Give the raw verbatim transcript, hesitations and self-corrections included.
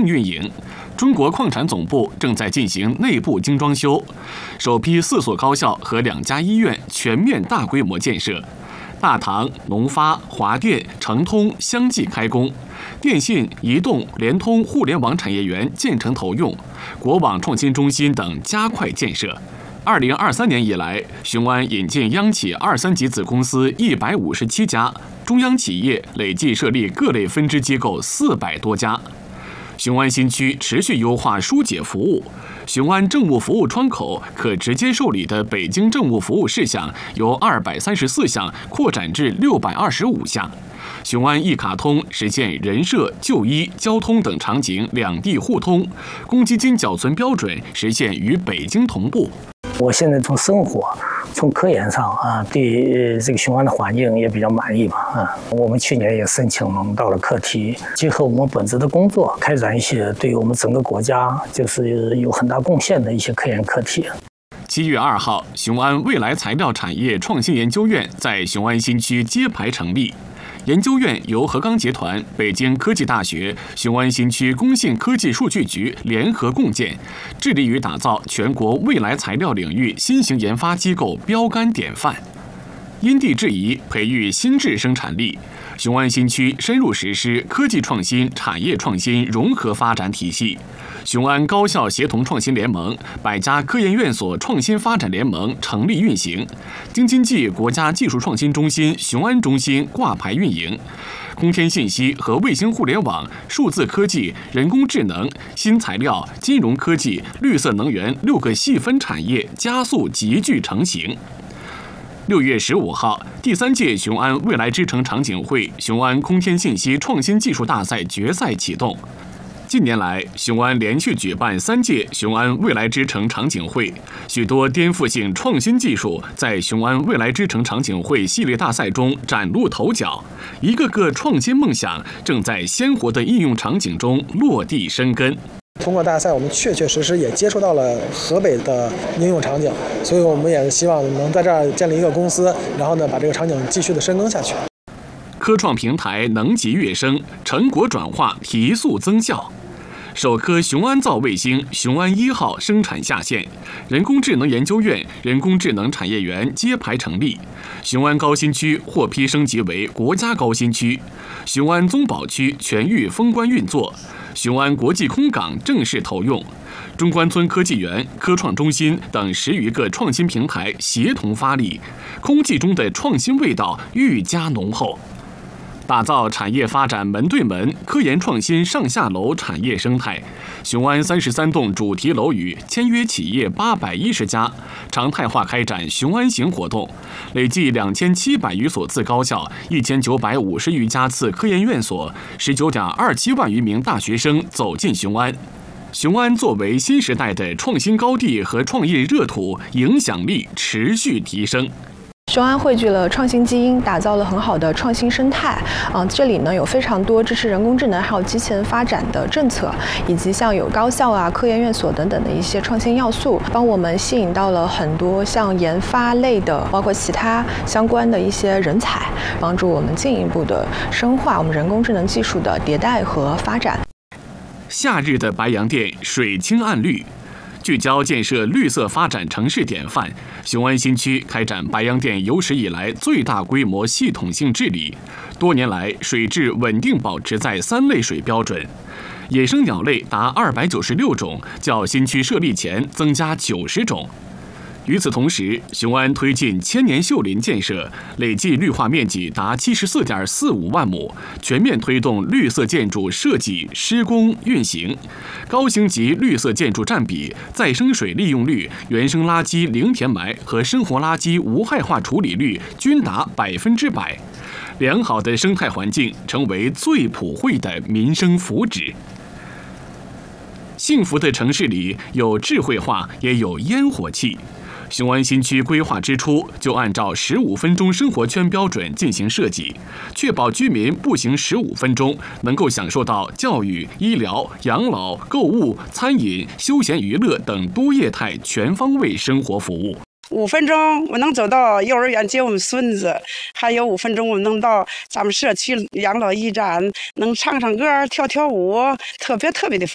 运营。中国矿产总部正在进行内部精装修，首批四所高校和两家医院全面大规模建设。大唐、农发、华电、成通相继开工，电信、移动、联通互联网产业园建成投用，国网创新中心等加快建设。二零二三年以来，雄安引进央企二三级子公司一百五十七家，中央企业累计设立各类分支机构四百多家。雄安新区持续优化疏解服务，雄安政务服务窗口可直接受理的北京政务服务事项由二百三十四项扩展至六百二十五项。雄安一卡通实现人社、就医、交通等场景两地互通，公积金缴存标准实现与北京同步。 我现在从生活、从科研上啊，对这个雄安的环境也比较满意嘛啊。我们去年也申请到了课题，结合我们本职的工作，开展一些对于我们整个国家就是有很大贡献的一些科研课题。 七月二号，雄安未来材料产业创新研究院在雄安新区揭牌成立。研究院由合钢集团、北京科技大学、雄安新区工信科技数据局联合共建，致力于打造全国未来材料领域新型研发机构标杆典范。因地制宜培育新质生产力，雄安新区深入实施科技创新、产业创新融合发展体系。雄安高校协同创新联盟、百家科研院所创新发展联盟成立运行，京津冀国家技术创新中心雄安中心挂牌运营，空天信息和卫星互联网、数字科技、人工智能、新材料、金融科技、绿色能源六个细分产业加速集聚成型。六月十五号，第三届雄安未来之城场景会雄安空天信息创新技术大赛决赛启动。近年来，雄安连续举办三届雄安未来之城场景会，许多颠覆性创新技术在雄安未来之城场景会系列大赛中崭露头角，一个个创新梦想正在鲜活的应用场景中落地生根。 通过大赛，我们确确实实也接触到了河北的应用场景，所以我们也希望能在这儿建立一个公司，然后呢，把这个场景继续的深耕下去。 科创平台能级跃升，成果转化提速增效。首颗雄安造卫星雄安一号生产下线，人工智能研究院、人工智能产业园揭牌成立，雄安高新区获批升级为国家高新区，雄安综保区全域封关运作，雄安国际空港正式投用，中关村科技园、科创中心等十余个创新平台协同发力，空气中的创新味道愈加浓厚。打造产业发展门对门、科研创新上下楼产业生态，雄安三十三栋主题楼宇签约企业八百一十家，常态化开展雄安行活动，累计两千七百余所次高校、一千九百五十余家次科研院所、十九点二七万余名大学生走进雄安。雄安作为新时代的创新高地和创业热土，影响力持续提升。 雄安汇聚了创新基因，打造了很好的创新生态。嗯、呃，这里呢有非常多支持人工智能还有机器人发展的政策，以及像有高校啊、科研院所等等的一些创新要素，帮我们吸引到了很多像研发类的，包括其他相关的一些人才，帮助我们进一步的深化我们人工智能技术的迭代和发展。 夏日的白洋淀水清岸绿。聚焦建设绿色发展城市典范，雄安新区开展白洋淀有史以来最大规模系统性治理，多年来水质稳定保持在三类水标准，野生鸟类达二百九十六种，较新区设立前增加九十种。与此同时，雄安推进千年秀林建设，累计绿化面积达七十四点四五万亩，全面推动绿色建筑设计、施工、运行，高星级绿色建筑占比、再生水利用率、原生垃圾零填埋和生活垃圾无害化处理率均达百分之百。良好的生态环境成为最普惠的民生福祉。幸福的城市里有智慧化，也有烟火气。雄安新区规划之初就按照十五分钟生活圈标准进行设计，确保居民步行十五分钟能够享受到教育、医疗、养老、购物、餐饮、休闲娱乐等多业态全方位生活服务。 五分钟我能走到幼儿园接我们孙子，还有五分钟我能到咱们社区养老驿站，能唱唱歌、跳跳舞，特别特别的方便。